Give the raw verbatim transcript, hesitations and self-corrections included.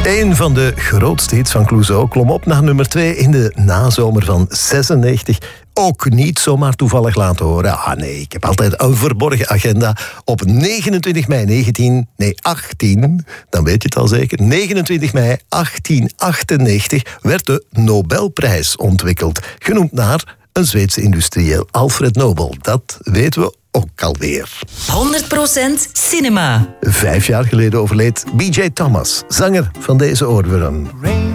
Een van de grootste hits van Clouseau klom op naar nummer twee in de nazomer van zesennegentig. Ook niet zomaar toevallig laten horen. Ah nee, ik heb altijd een verborgen agenda. Op negenentwintig mei negentien, nee achttien, dan weet je het al zeker. negenentwintig mei achttienhonderdachtennegentig werd de Nobelprijs ontwikkeld. Genoemd naar een Zweedse industrieel, Alfred Nobel. Dat weten we ook alweer. honderd procent cinema. Vijf jaar geleden overleed B J Thomas, zanger van deze oorworm.